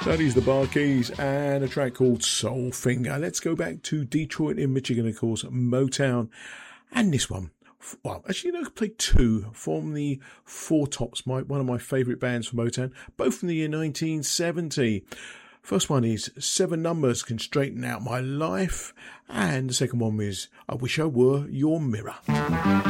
That is the Bar Keys and a track called Soul Finger. Let's go back to Detroit in Michigan, of course, Motown. And this one, well, actually, I played two from the Four Tops, one of my favourite bands from Motown, both from the year 1970. First one is Seven Numbers Can Straighten Out My Life. And the second one is I Wish I Were Your Mirror.